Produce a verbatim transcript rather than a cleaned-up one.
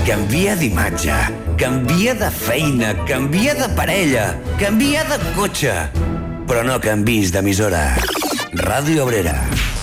Canvia d'imatge, canvia de feina, canvia de parella, canvia de cotxe, però no canvis d'emissora. Ràdio Obrera.